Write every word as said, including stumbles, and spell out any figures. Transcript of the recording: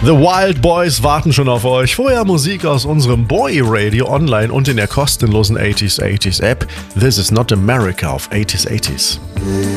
The Wild Boys warten schon auf euch. Vorher Musik aus unserem Boy Radio online und in der kostenlosen achtziger achtziger App. This is not America auf achtziger achtziger.